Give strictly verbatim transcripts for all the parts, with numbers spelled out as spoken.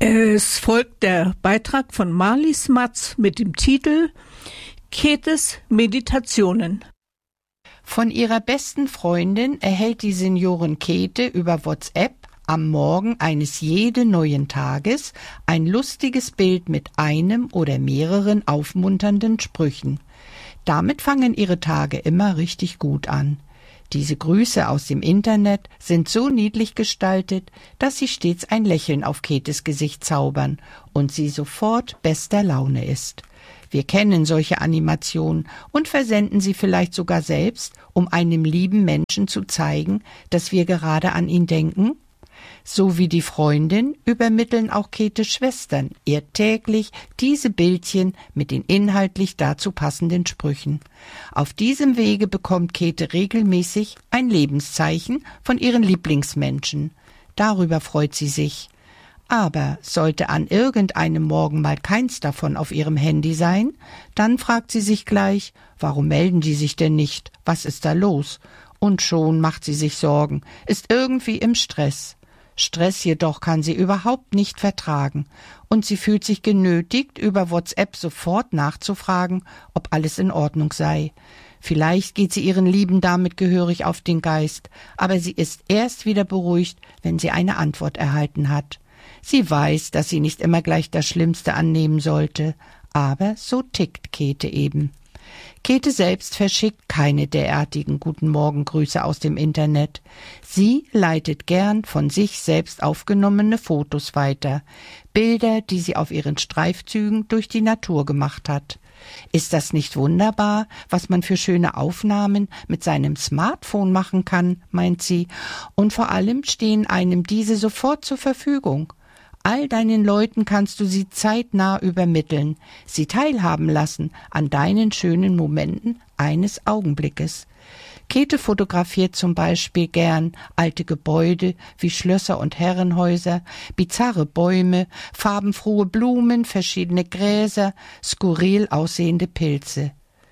Es folgt der Beitrag von Marlies Matz mit dem Titel Käthes Meditationen. Von ihrer besten Freundin erhält die Seniorin Käthe über WhatsApp am Morgen eines jeden neuen Tages ein lustiges Bild mit einem oder mehreren aufmunternden Sprüchen. Damit fangen ihre Tage immer richtig gut an. Diese Grüße aus dem Internet sind so niedlich gestaltet, dass sie stets ein Lächeln auf Käthes Gesicht zaubern und sie sofort bester Laune ist. Wir kennen solche Animationen und versenden sie vielleicht sogar selbst, um einem lieben Menschen zu zeigen, dass wir gerade an ihn denken. So wie die Freundin übermitteln auch Käthes Schwestern ihr täglich diese Bildchen mit den inhaltlich dazu passenden Sprüchen. Auf diesem Wege bekommt Käthe regelmäßig ein Lebenszeichen von ihren Lieblingsmenschen. Darüber freut sie sich. Aber sollte an irgendeinem Morgen mal keins davon auf ihrem Handy sein, dann fragt sie sich gleich, warum melden die sich denn nicht? Was ist da los? Und schon macht sie sich Sorgen, ist irgendwie im Stress. Stress jedoch kann sie überhaupt nicht vertragen und sie fühlt sich genötigt, über WhatsApp sofort nachzufragen, ob alles in Ordnung sei. Vielleicht geht sie ihren Lieben damit gehörig auf den Geist, aber sie ist erst wieder beruhigt, wenn sie eine Antwort erhalten hat. Sie weiß, dass sie nicht immer gleich das Schlimmste annehmen sollte, aber so tickt Käthe eben. Käthe selbst verschickt keine derartigen Guten-Morgen-Grüße aus dem Internet. Sie leitet gern von sich selbst aufgenommene Fotos weiter, Bilder, die sie auf ihren Streifzügen durch die Natur gemacht hat. Ist das nicht wunderbar, was man für schöne Aufnahmen mit seinem Smartphone machen kann, meint sie, und vor allem stehen einem diese sofort zur Verfügung. All deinen Leuten kannst du sie zeitnah übermitteln, sie teilhaben lassen an deinen schönen Momenten eines Augenblickes. Käthe fotografiert zum Beispiel gern alte Gebäude wie Schlösser und Herrenhäuser, bizarre Bäume, farbenfrohe Blumen, verschiedene Gräser, skurril aussehende Pilze.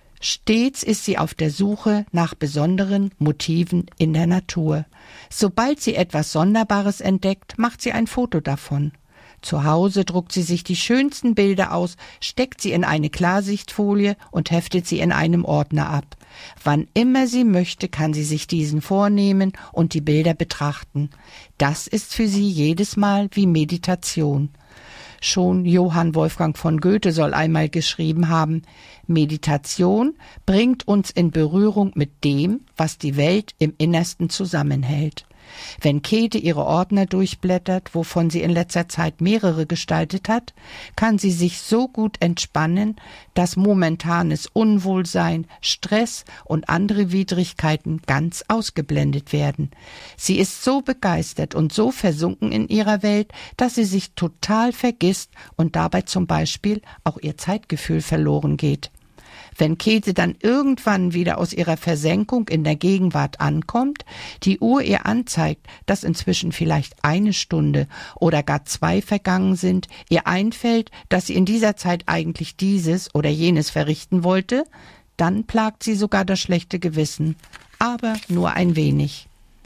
Stets ist sie auf der Suche nach besonderen Motiven in der Natur. Sobald sie etwas Sonderbares entdeckt, macht sie ein Foto davon. Zu Hause druckt sie sich die schönsten Bilder aus, steckt sie in eine Klarsichtfolie und heftet sie in einem Ordner ab. Wann immer sie möchte, kann sie sich diesen vornehmen und die Bilder betrachten. Das ist für sie jedes Mal wie Meditation. Schon Johann Wolfgang von Goethe soll einmal geschrieben haben, Meditation bringt uns in Berührung mit dem, was die Welt im Innersten zusammenhält. Wenn Käthe ihre Ordner durchblättert, wovon sie in letzter Zeit mehrere gestaltet hat, kann sie sich so gut entspannen, dass momentanes Unwohlsein, Stress und andere Widrigkeiten ganz ausgeblendet werden. Sie ist so begeistert und so versunken in ihrer Welt, dass sie sich total vergisst und dabei zum Beispiel auch ihr Zeitgefühl verloren geht. Wenn Käthe dann irgendwann wieder aus ihrer Versenkung in der Gegenwart ankommt, die Uhr ihr anzeigt, dass inzwischen vielleicht eine Stunde oder gar zwei vergangen sind, ihr einfällt, dass sie in dieser Zeit eigentlich dieses oder jenes verrichten wollte, dann plagt sie sogar das schlechte Gewissen, aber nur ein wenig.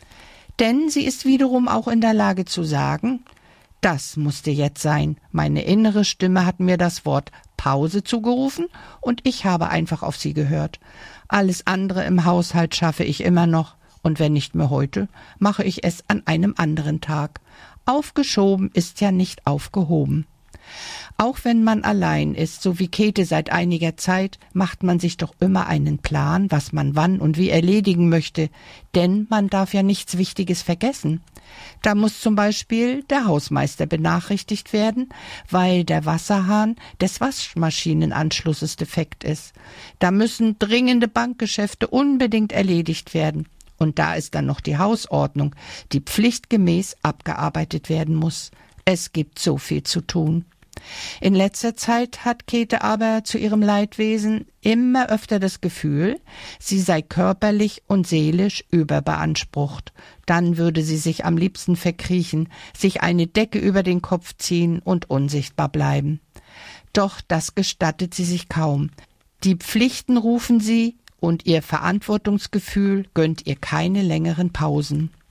Denn sie ist wiederum auch in der Lage zu sagen, das musste jetzt sein. Meine innere Stimme hat mir das Wort Pause zugerufen und ich habe einfach auf sie gehört. Alles andere im Haushalt schaffe ich immer noch und wenn nicht mehr heute, mache ich es an einem anderen Tag. Aufgeschoben ist ja nicht aufgehoben. Auch wenn man allein ist, so wie Käthe seit einiger Zeit, macht man sich doch immer einen Plan, was man wann und wie erledigen möchte, denn man darf ja nichts Wichtiges vergessen. Da muss zum Beispiel der Hausmeister benachrichtigt werden, weil der Wasserhahn des Waschmaschinenanschlusses defekt ist. Da müssen dringende Bankgeschäfte unbedingt erledigt werden. Und da ist dann noch die Hausordnung, die pflichtgemäß abgearbeitet werden muss. Es gibt so viel zu tun. In letzter Zeit hat Käthe aber zu ihrem Leidwesen immer öfter das Gefühl, sie sei körperlich und seelisch überbeansprucht. Dann würde sie sich am liebsten verkriechen, sich eine Decke über den Kopf ziehen und unsichtbar bleiben. Doch das gestattet sie sich kaum. Die Pflichten rufen sie und ihr Verantwortungsgefühl gönnt ihr keine längeren Pausen.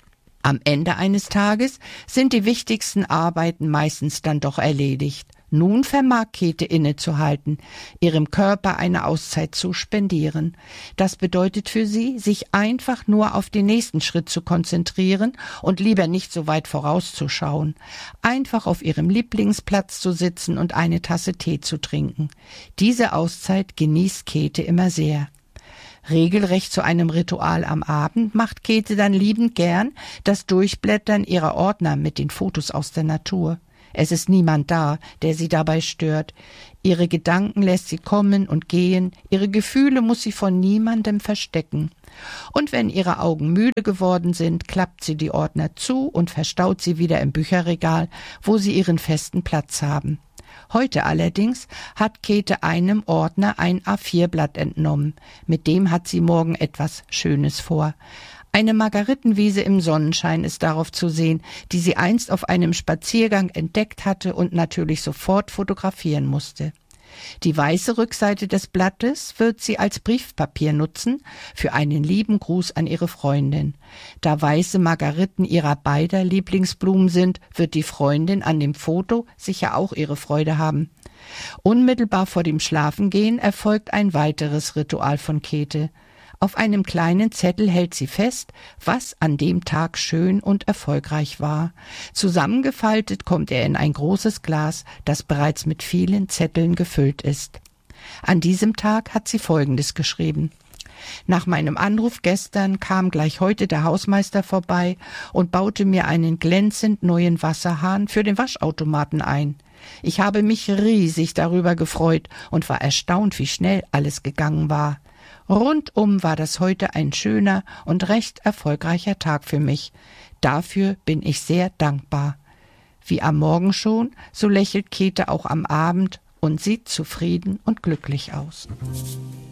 Am Ende eines Tages sind die wichtigsten Arbeiten meistens dann doch erledigt. Nun vermag Käthe innezuhalten, ihrem Körper eine Auszeit zu spendieren. Das bedeutet für sie, sich einfach nur auf den nächsten Schritt zu konzentrieren und lieber nicht so weit vorauszuschauen. Einfach auf ihrem Lieblingsplatz zu sitzen und eine Tasse Tee zu trinken. Diese Auszeit genießt Käthe immer sehr. Regelrecht zu einem Ritual am Abend macht Käthe dann liebend gern das Durchblättern ihrer Ordner mit den Fotos aus der Natur. Es ist niemand da, der sie dabei stört. Ihre Gedanken lässt sie kommen und gehen, ihre Gefühle muss sie von niemandem verstecken. Und wenn ihre Augen müde geworden sind, klappt sie die Ordner zu und verstaut sie wieder im Bücherregal, wo sie ihren festen Platz haben. Heute allerdings hat Käthe einem Ordner ein A vier Blatt entnommen. Mit dem hat sie morgen etwas Schönes vor. Eine Margaritenwiese im Sonnenschein ist darauf zu sehen, die sie einst auf einem Spaziergang entdeckt hatte und natürlich sofort fotografieren musste. Die weiße Rückseite des Blattes wird sie als Briefpapier nutzen für einen lieben Gruß an ihre Freundin. Da weiße Margariten ihrer beider Lieblingsblumen sind, wird die Freundin an dem Foto sicher auch ihre Freude haben. Unmittelbar vor dem Schlafengehen erfolgt ein weiteres Ritual von Käthe. Auf einem kleinen Zettel hält sie fest, was an dem Tag schön und erfolgreich war. Zusammengefaltet kommt er in ein großes Glas, das bereits mit vielen Zetteln gefüllt ist. An diesem Tag hat sie Folgendes geschrieben: Nach meinem Anruf gestern kam gleich heute der Hausmeister vorbei und baute mir einen glänzend neuen Wasserhahn für den Waschautomaten ein. Ich habe mich riesig darüber gefreut und war erstaunt, wie schnell alles gegangen war. Rundum war das heute ein schöner und recht erfolgreicher Tag für mich. Dafür bin ich sehr dankbar. Wie am Morgen schon, so lächelt Käthe auch am Abend und sieht zufrieden und glücklich aus.